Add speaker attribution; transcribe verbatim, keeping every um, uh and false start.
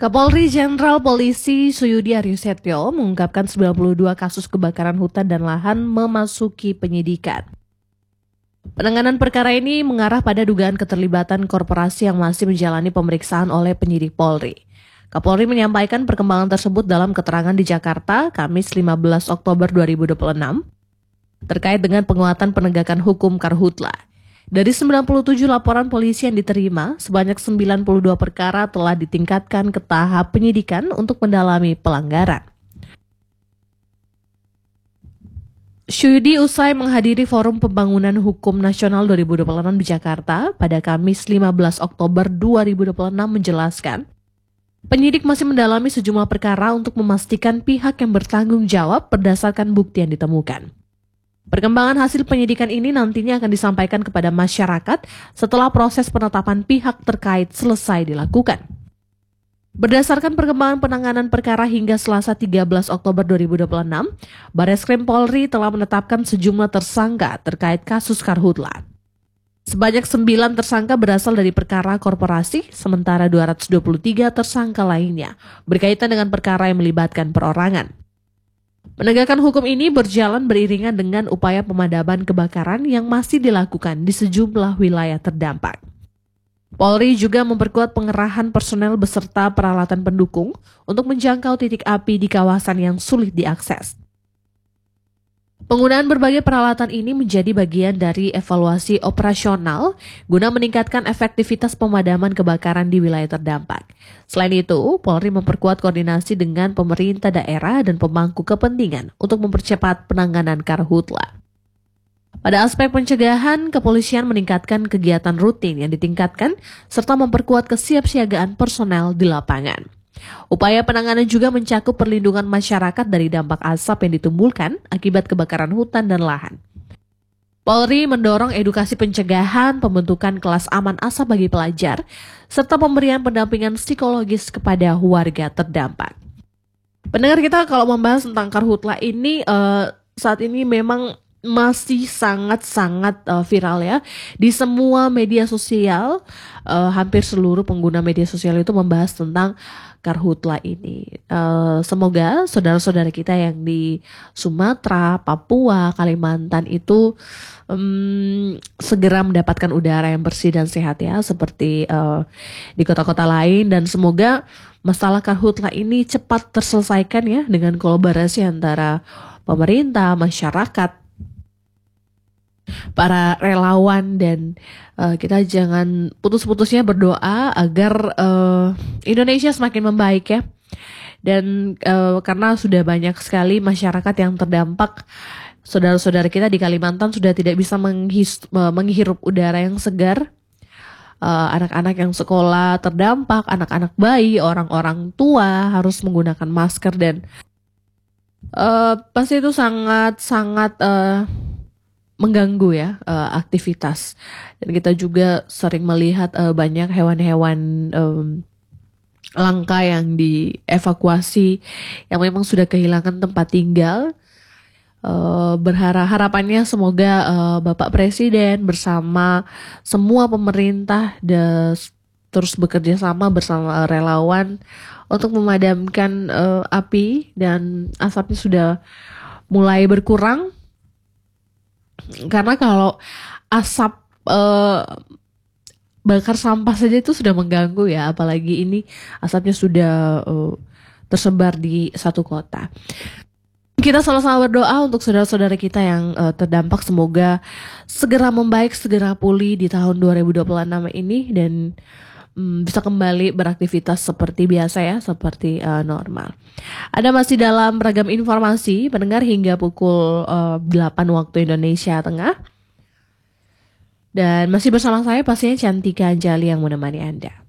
Speaker 1: Kapolri Jenderal Polisi Suyudi Aryosetyo mengungkapkan sembilan puluh dua kasus kebakaran hutan dan lahan memasuki penyidikan. Penanganan perkara ini mengarah pada dugaan keterlibatan korporasi yang masih menjalani pemeriksaan oleh penyidik Polri. Kapolri menyampaikan perkembangan tersebut dalam keterangan di Jakarta, Kamis lima belas Oktober dua ribu dua puluh enam, terkait dengan penguatan penegakan hukum Karhutla. Dari sembilan puluh tujuh laporan polisi yang diterima, sebanyak sembilan puluh dua perkara telah ditingkatkan ke tahap penyidikan untuk mendalami pelanggaran. Suyudi usai menghadiri Forum Pembangunan Hukum Nasional dua ribu dua puluh enam di Jakarta pada Kamis lima belas Oktober dua ribu dua puluh enam menjelaskan, penyidik masih mendalami sejumlah perkara untuk memastikan pihak yang bertanggung jawab berdasarkan bukti yang ditemukan. Perkembangan hasil penyidikan ini nantinya akan disampaikan kepada masyarakat setelah proses penetapan pihak terkait selesai dilakukan. Berdasarkan perkembangan penanganan perkara hingga Selasa tiga belas Oktober dua ribu dua puluh enam, Bareskrim Polri telah menetapkan sejumlah tersangka terkait kasus Karhutla. Sebanyak sembilan tersangka berasal dari perkara korporasi, sementara dua ratus dua puluh tiga tersangka lainnya berkaitan dengan perkara yang melibatkan perorangan. Penegakan hukum ini berjalan beriringan dengan upaya pemadaman kebakaran yang masih dilakukan di sejumlah wilayah terdampak. Polri juga memperkuat pengerahan personel beserta peralatan pendukung untuk menjangkau titik api di kawasan yang sulit diakses. Penggunaan berbagai peralatan ini menjadi bagian dari evaluasi operasional guna meningkatkan efektivitas pemadaman kebakaran di wilayah terdampak. Selain itu, Polri memperkuat koordinasi dengan pemerintah daerah dan pemangku kepentingan untuk mempercepat penanganan Karhutla. Pada aspek pencegahan, kepolisian meningkatkan kegiatan rutin yang ditingkatkan serta memperkuat kesiapsiagaan personel di lapangan. Upaya penanganan juga mencakup perlindungan masyarakat dari dampak asap yang ditimbulkan akibat kebakaran hutan dan lahan. Polri mendorong edukasi pencegahan, pembentukan kelas aman asap bagi pelajar, serta pemberian pendampingan psikologis kepada warga terdampak. Pendengar kita, kalau membahas tentang Karhutla ini, uh, saat ini memang masih sangat-sangat uh, viral ya. Di semua media sosial, uh, hampir seluruh pengguna media sosial itu membahas tentang Karhutla ini. Uh, semoga saudara-saudara kita yang di Sumatera, Papua, Kalimantan itu um, segera mendapatkan udara yang bersih dan sehat ya, seperti uh, di kota-kota lain, dan semoga masalah Karhutla ini cepat terselesaikan ya dengan kolaborasi antara pemerintah, masyarakat, para relawan, dan uh, kita jangan putus-putusnya berdoa agar uh, Indonesia semakin membaik ya. Dan uh, karena sudah banyak sekali masyarakat yang terdampak, saudara-saudara kita di Kalimantan sudah tidak bisa menghis, uh, menghirup udara yang segar. Uh, anak-anak yang sekolah terdampak, anak-anak bayi, orang-orang tua harus menggunakan masker, dan uh, pasti itu sangat-sangat uh, mengganggu ya uh, aktivitas. Dan kita juga sering melihat uh, banyak hewan-hewan um, langka yang dievakuasi yang memang sudah kehilangan tempat tinggal. Uh, berharap harapannya semoga uh, Bapak Presiden bersama semua pemerintah de, terus bekerja sama bersama relawan untuk memadamkan uh, api, dan asapnya sudah mulai berkurang. Karena kalau asap uh, bakar sampah saja itu sudah mengganggu ya, apalagi ini asapnya sudah uh, tersebar di satu kota. Kita sama-sama berdoa untuk saudara-saudara kita yang uh, terdampak, semoga segera membaik, segera pulih di tahun dua ribu dua puluh enam ini, dan um, bisa kembali beraktivitas seperti biasa ya, seperti uh, normal. Ada masih dalam ragam informasi pendengar hingga pukul uh, delapan waktu Indonesia Tengah. Dan masih bersama saya pastinya Cantika Anjali yang menemani Anda.